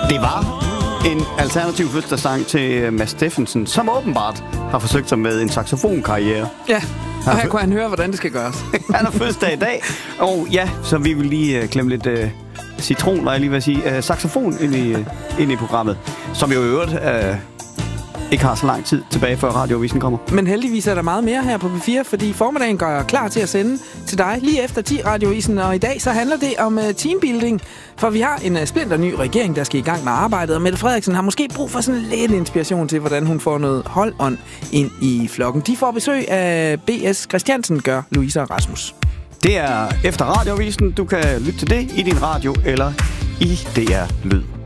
Det var en alternativ fødselsdagssang til Mads Steffensen, som åbenbart har forsøgt sig med en saxofonkarriere. Ja, og her kunne han høre, hvordan det skal gøres. Han har fødselsdag i dag, og ja, så vi vil lige klemme lidt citron, og jeg lige vil sige, saxofon ind i programmet, som jo i øvrigt ikke har så lang tid tilbage, før Radioavisen kommer. Men heldigvis er der meget mere her på P4, fordi formiddagen gør jeg klar til at sende til dig lige efter 10 Radioavisen, og i dag så handler det om teambuilding, for vi har en splinter ny regering, der skal i gang med arbejdet, og Mette Frederiksen har måske brug for sådan lidt inspiration til, hvordan hun får noget holdånd ind i flokken. De får besøg af B.S. Christiansen, gør Louise og Rasmus. Det er efter Radioavisen. Du kan lytte til det i din radio eller i DR Lyd.